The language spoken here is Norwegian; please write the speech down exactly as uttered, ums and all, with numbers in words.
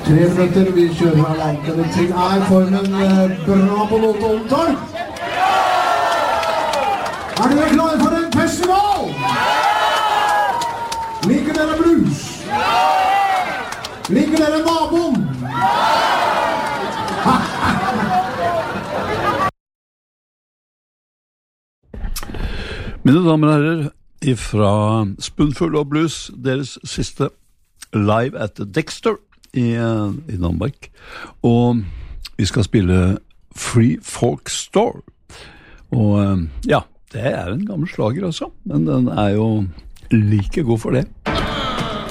Tre minutter, vi kjører alene. Denne ting er formen bra på låta omtalt. Er dere klare for en festival? Liker dere blues? Liker dere naboen? Mine damer og herrer, ifra Spoonful of Blues, deres siste live at Dexter i, i Danmark. Og vi skal spille Free Folk Store. Og ja, det er en gammel slager også, men den er jo like god for det.